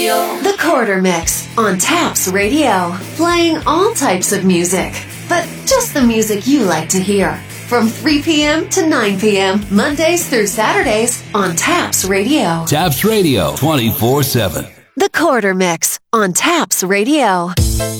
The Quarter Mix on Taps Radio. Playing all types of music, but just the music you like to hear. From 3 p.m. to 9 p.m., Mondays through Saturdays on Taps Radio. Taps Radio, 24/7. The Quarter Mix on Taps Radio.